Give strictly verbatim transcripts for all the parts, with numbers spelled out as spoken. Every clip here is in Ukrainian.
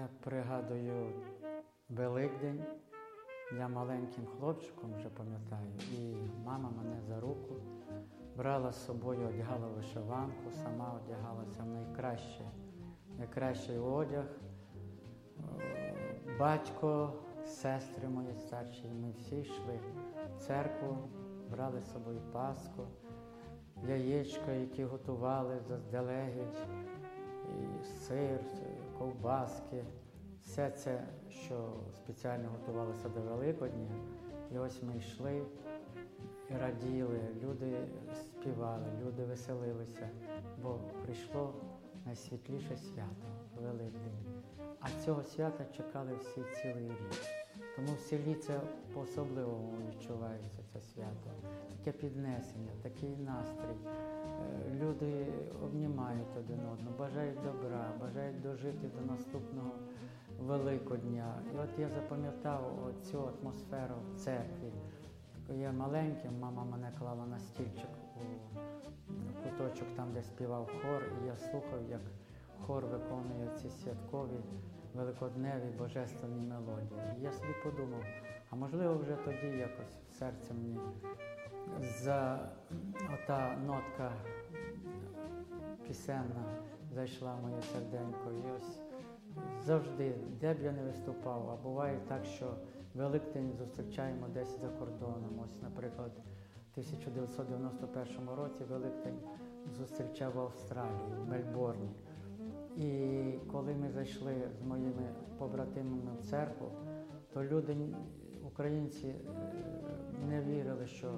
Я пригадую Великдень, я маленьким хлопчиком вже пам'ятаю, і мама мене за руку брала з собою, одягала вишиванку, сама одягалася в найкраще, найкращий одяг. Батько, сестри мої старші, ми всі йшли в церкву, брали з собою паску, яєчка, які готували заздалегідь, і сир, ковбаски. Все це, що спеціально готувалося до Великодня. І ось ми йшли і раділи, люди співали, люди веселилися, бо прийшло найсвітліше свято – Великдень. А цього свята чекали всі цілий рік. Тому в селі це по-особливому відчувається, це свято. Таке піднесення, такий настрій. Люди обнімають один одного, бажають добра, бажають дожити до наступного Великодня. І от я запам'ятав цю атмосферу в церкві. Коли я маленьким, мама мене клала на стільчик у куточок, там, де співав хор, і я слухав, як хор виконує ці святкові, великодневі, божественні мелодії. І я собі подумав, а можливо вже тоді якось в серці мені за ота нотка пісенна зайшла в моє серденько. І ось завжди, де б я не виступав, а буває так, що Великдень зустрічаємо десь за кордоном. Ось, наприклад, в тисяча дев'ятсот дев'яносто першому році Великдень зустрічав в Австралії, в Мельбурні. І коли ми зайшли з моїми побратимами в церкву, то люди, українці, не вірили, що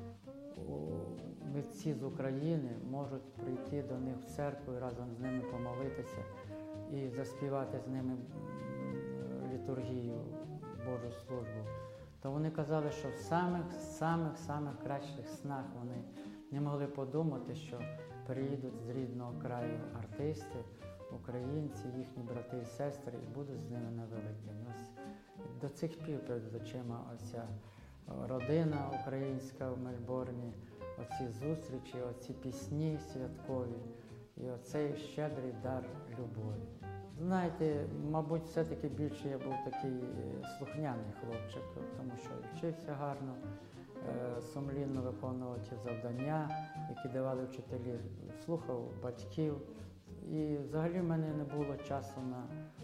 митці з України можуть прийти до них в церкву і разом з ними помолитися і заспівати з ними літургію, Божу службу. То вони казали, що в самих-самих-самих кращих снах вони не могли подумати, що приїдуть з рідного краю артисти, українці, їхні брати і сестри, і будуть з ними на Великдень. Ось до цих пір перед очима оця родина українська в Мельбурні, оці зустрічі, оці пісні святкові і оцей щедрий дар любові. Знаєте, мабуть, все-таки більше я був такий слухняний хлопчик, тому що вчився гарно, сумлінно виконував ті завдання, які давали вчителі, слухав батьків. І взагалі в мене не було часу на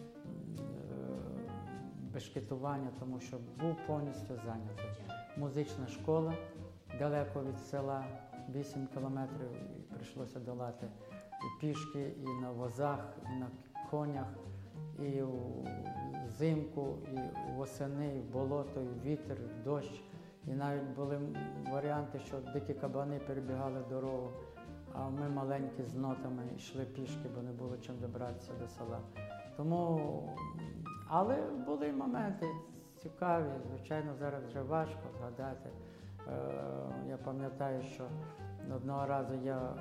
бешкетування, тому що був повністю зайнятий. Музична школа далеко від села, вісім кілометрів, і прийшлося долати і пішки, і на возах, і на конях, і взимку, і восени, і в болото, і в вітер, і в дощ. І навіть були варіанти, що дикі кабани перебігали дорогу, а ми маленькі з нотами йшли пішки, бо не було чим добратися до села. Тому, але були моменти цікаві, звичайно, зараз вже важко згадати. Я пам'ятаю, що одного разу я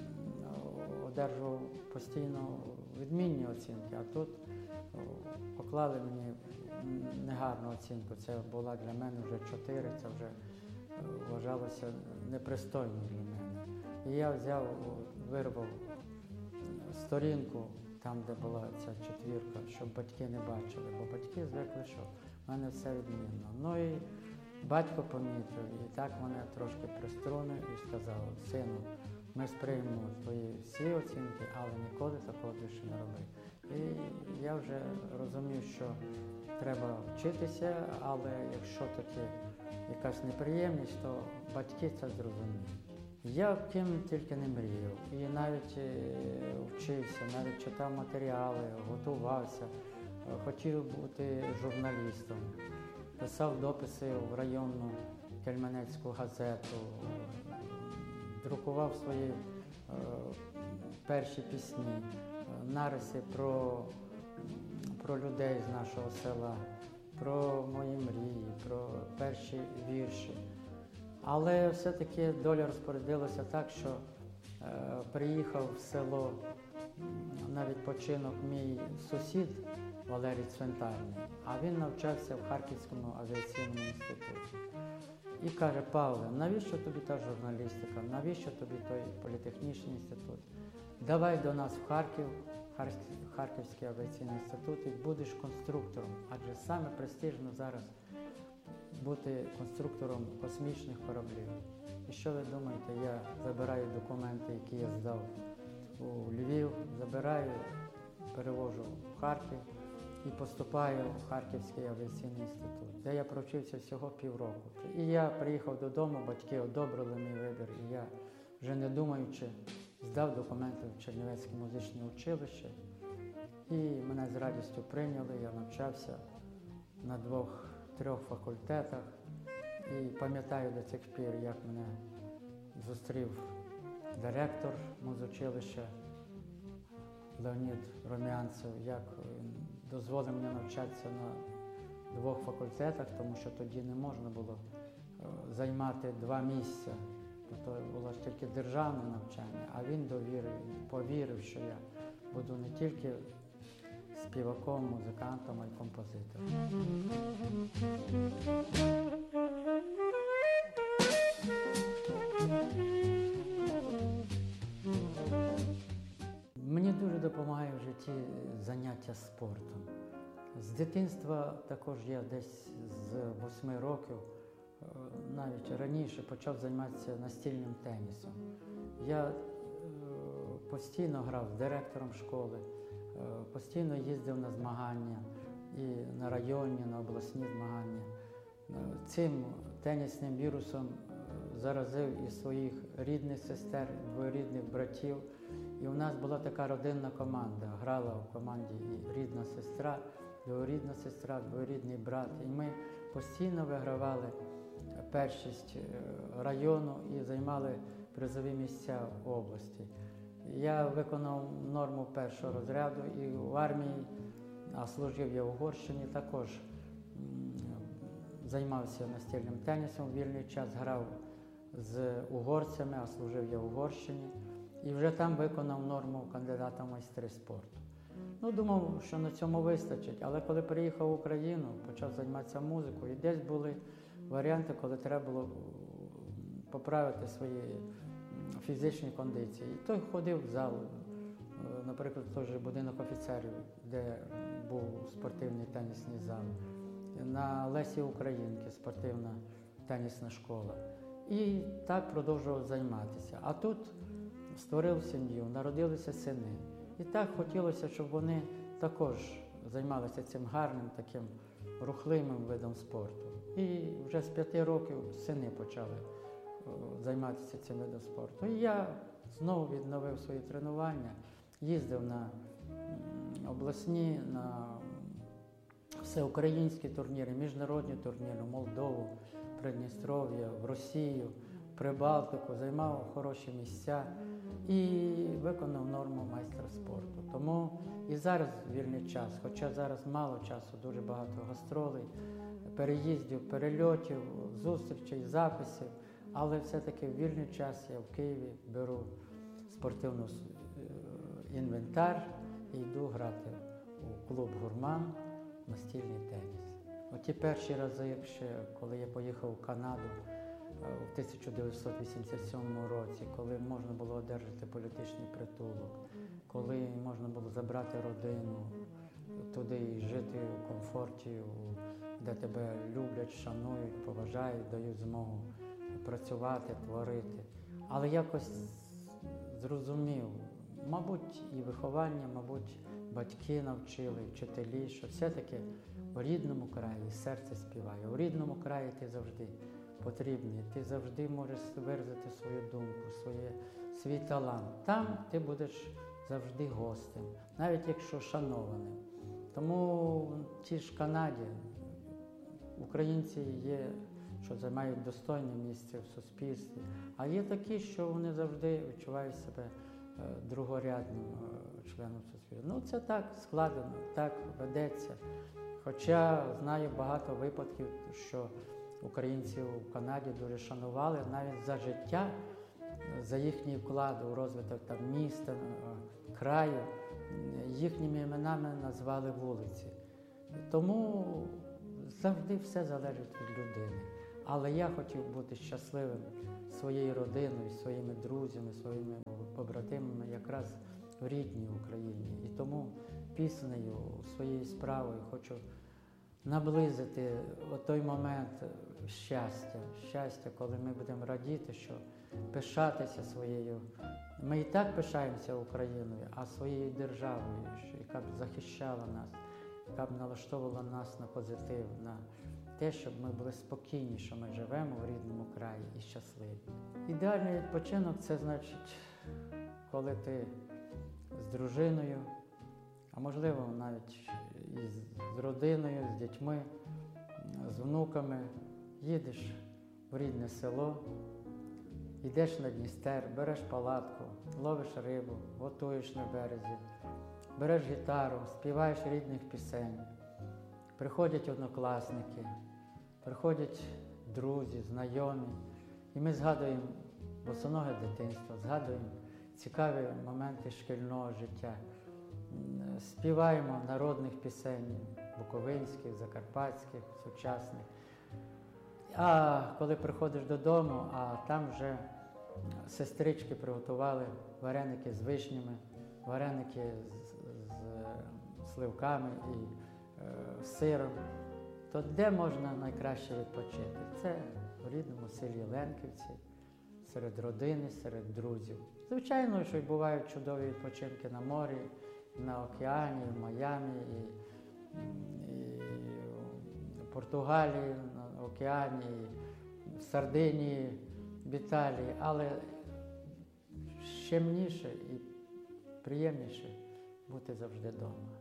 одержував постійно відмінні оцінки, а тут поклали мені негарну оцінку. Це була для мене вже чотири, це вже вважалося непристойно для мене. І я взяв, вирвав сторінку, там, де була ця четвірка, щоб батьки не бачили, бо батьки звикли, що в мене все відмінно. Ну і батько помітив, і так мене трошки приструнив і сказав: сину, ми сприймемо твої всі оцінки, але ніколи такого більше не роби. І я вже розумів, що треба вчитися, але якщо таки якась неприємність, то батьки це зрозуміють. Я ким тільки не мріяв, і навіть вчився, навіть читав матеріали, готувався, хотів бути журналістом, писав дописи в районну Кельменецьку газету, друкував свої е, перші пісні, нариси про, про людей з нашого села, про мої мрії, про перші вірші. Але все-таки доля розпорядилася так, що е, приїхав в село на відпочинок мій сусід Валерій Цвинтарний, а він навчався в Харківському авіаційному інституті. І каже: Павле, навіщо тобі та журналістика, навіщо тобі той політехнічний інститут? Давай до нас в Харків, Харківський авіаційний інститут і будеш конструктором, адже саме престижно зараз бути конструктором космічних кораблів. І що ви думаєте, я забираю документи, які я здав у Львів, забираю, перевожу в Харків і поступаю в Харківський авіаційний інститут, де я провчився всього півроку. І я приїхав додому, батьки одобрили мій вибір, і я, вже не думаючи, здав документи в Чернівецьке музичне училище, і мене з радістю прийняли, я навчався на двох-трьох факультетах, і пам'ятаю до цих пір, як мене зустрів директор музучилища Леонід Ромянцев, як він дозволив мені навчатися на двох факультетах, тому що тоді не можна було займати два місця, то було ж тільки державне навчання, а він довірив, повірив, що я буду не тільки співаком, музикантом, а й композитором. Мені дуже допомагає в житті заняття спортом. З дитинства також я десь з восьми років, навіть раніше, почав займатися настільним тенісом. Я постійно грав з директором школи, постійно їздив на змагання і на районні, на обласні змагання. Цим тенісним вірусом заразив і своїх рідних сестер, двоюрідних братів. І у нас була така родинна команда. Грала в команді і рідна сестра, двоюрідна сестра, двоюрідний брат. І ми постійно вигравали першість району і займали призові місця в області. Я виконав норму першого розряду і в армії, а служив я в Угорщині, також займався настільним тенісом. В вільний час грав з угорцями, а служив я в Угорщині. І вже там виконав норму кандидата в майстри спорту. Ну, думав, що на цьому вистачить, але коли приїхав в Україну, почав займатися музикою, і десь були варіанти, коли треба було поправити свої фізичні кондиції. І той ходив в зал, наприклад, той же будинок офіцерів, де був спортивний тенісний зал, на Лесі Українки спортивна тенісна школа. І так продовжував займатися. А тут створив сім'ю, народилися сини. І так хотілося, щоб вони також займалися цим гарним, таким рухливим видом спорту. І вже з п'яти років сини почали займатися цим видом спорту. І я знову відновив свої тренування, їздив на обласні, на всеукраїнські турніри, міжнародні турніри, в Молдову, Придністров'я, в Росію, Прибалтику, займав хороші місця і виконав норму майстра спорту. Тому і зараз вільний час, хоча зараз мало часу, дуже багато гастролей, переїздів, перельотів, зустрічей, записів, але все-таки в вільний час я в Києві беру спортивний інвентар і йду грати у клуб «Гурман» настільний теніс. Оті перші рази, ще, коли я поїхав в Канаду у тисяча дев'ятсот вісімдесят сьомому році, коли можна було одержати політичний притулок, коли можна було забрати родину туди і жити в комфорті, де тебе люблять, шанують, поважають, дають змогу працювати, творити. Але якось зрозумів, мабуть, і виховання, мабуть, батьки навчили, вчителі, що все-таки у рідному краї серце співає, у рідному краї ти завжди потрібний, ти завжди можеш виразити свою думку, своє, свій талант. Там ти будеш завжди гостем, навіть якщо шанованим. Тому в тій ж Канаді українці є, що займають достойне місце в суспільстві, а є такі, що вони завжди відчувають себе другорядним членом суспільства. Ну, це так складено, так ведеться. Хоча знаю багато випадків, що українців у Канаді дуже шанували навіть за життя, за їхній вклад у розвиток там, міста, краю. Їхніми іменами назвали вулиці. Тому завжди все залежить від людини. Але я хотів бути щасливим своєю родиною, своїми друзями, своїми побратимами якраз в рідній Україні. І тому піснею, своєю справою хочу наблизити той момент щастя, щастя, коли ми будемо радіти, що пишатися своєю. Ми і так пишаємося Україною, а своєю державою, яка б захищала нас, яка б налаштовувала нас на позитив, на те, щоб ми були спокійні, що ми живемо в рідному краї і щасливі. Ідеальний відпочинок – це значить, коли ти з дружиною, а можливо навіть і з родиною, з дітьми, з внуками, їдеш в рідне село, йдеш на Дністер, береш палатку, ловиш рибу, готуєш на березі, береш гітару, співаєш рідних пісень. Приходять однокласники, приходять друзі, знайомі, і ми згадуємо босоноге дитинство, згадуємо цікаві моменти шкільного життя, співаємо народних пісень, буковинських, закарпатських, сучасних. А коли приходиш додому, а там вже сестрички приготували вареники з вишнями, вареники з, з сливками і е, сиром, то де можна найкраще відпочити? Це в рідному селі Ленківці, серед родини, серед друзів. Звичайно, що й бувають чудові відпочинки на морі, на океані, в Майамі, і, і в Португалії, на океані, і в Сардинії, в Італії, але щемніше і приємніше бути завжди вдома.